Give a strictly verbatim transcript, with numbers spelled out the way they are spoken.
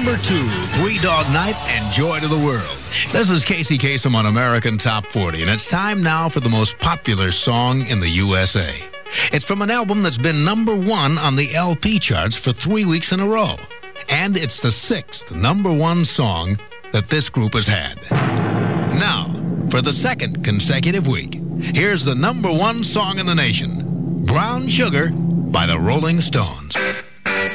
number two, Three Dog Night and Joy to the World. This is Casey Kasem on American Top forty, and it's time now for the most popular song in the U S A. It's from an album that's been number one on the L P charts for three weeks in a row. And it's the sixth number one song that this group has had. Now, for the second consecutive week, here's the number one song in the nation, Brown Sugar by the Rolling Stones.